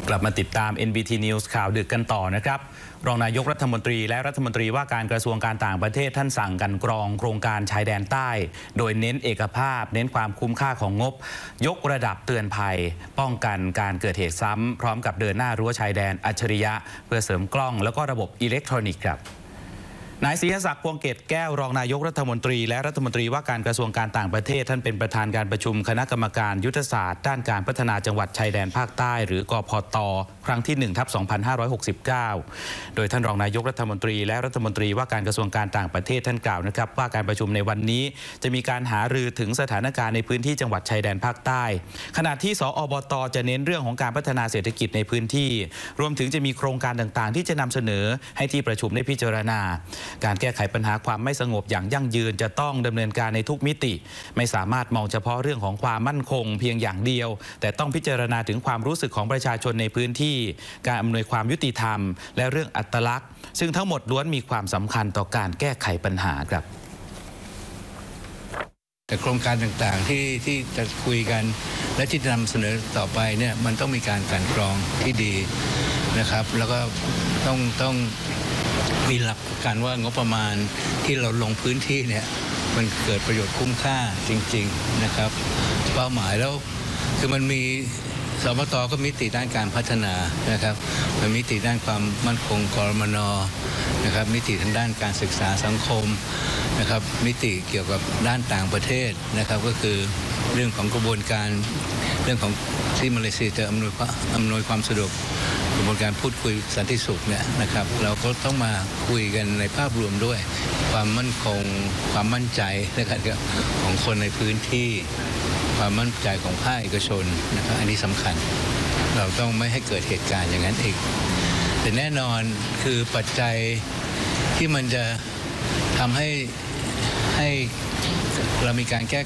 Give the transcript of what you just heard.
กลับมาติดตาม NBT News ข่าวดึกกันต่อนะครับรองนายกรัฐมนตรีและรัฐมนตรีว่าการกระทรวงการต่างประเทศท่านสั่งกันกรองโครงการชายแดนใต้โดยเน้นเอกภาพเน้นความคุ้มค่าของงบยกระดับเตือนภัยป้องกันการเกิดเหตุซ้ำพร้อมกับเดินหน้ารั้วชายแดนอัจฉริยะเพื่อเสริมกล้องแล้วก็ระบบอิเล็กทรอนิกส์ครับนายศรีศักดิ์พวงเกตแก้วรองนายกรัฐมนตรีและรัฐมนตรีว่าการกระทรวงการต่างประเทศท่านเป็นประธานการประชุมคณะกรรมการยุทธศาสตร์ด้านการพัฒนาจังหวัดชายแดนภาคใต้หรือกพต.ครั้งที่ 1/2569 โดยท่านรองนายกรัฐมนตรีและรัฐมนตรีว่าการกระทรวงการต่างประเทศท่านกล่าวนะครับว่าการประชุมในวันนี้จะมีการหารือถึงสถานการณ์ในพื้นที่จังหวัดชายแดนภาคใต้ขณะที่สอบต.จะเน้นเรื่องของการพัฒนาเศรษฐกิจในพื้นที่รวมถึงจะมีโครงการต่างๆที่จะนำเสนอให้ที่ประชุมได้พิจารณาการแก้ไขปัญหาความไม่สงบอย่างยั่งยืนจะต้องดำเนินการในทุกมิติไม่สามารถมองเฉพาะเรื่องของความมั่นคงเพียงอย่างเดียวแต่ต้องพิจารณาถึงความรู้สึกของประชาชนในพื้นที่การอำนวยความยุติธรรมและเรื่องอัตลักษณ์ซึ่งทั้งหมดล้วนมีความสำคัญต่อการแก้ไขปัญหาครับแต่โครงการต่างๆที่จะคุยกันและที่จะนำเสนอต่อไปเนี่ยมันต้องมีการกลั่นกรองที่ดีนะครับแล้วก็ต้องมีหลักการว่างบประมาณที่เราลงพื้นที่เนี่ยมันเกิดประโยชน์คุ้มค่าจริงๆนะครับเป้าหมายแล้วคือมันมีสปต.ก็มิติด้านการพัฒนานะครับมันมิติด้านความมั่นคงกรมน.นะครับมิติทางด้านการศึกษาสังคมนะครับมิติเกี่ยวกับด้านต่างประเทศนะครับก็คือเรื่องของกระบวนการเรื่องของที่มาเลเซียจะอำนวยความสะดวกกระบวนการพูดคุยสันติสุขเนี่ยนะครับเราก็ต้องมาคุยกันในภาพรวมด้วยความมั่นคงความมั่นใจนะครับของคนในพื้นที่ความมั่นใจของภาคเอกชนนะครับอันนี้สำคัญเราต้องไม่ให้เกิดเหตุการณ์อย่างนั้นอีกแต่แน่นอนคือปัจจัยที่มันจะทำให้เรามีการแก้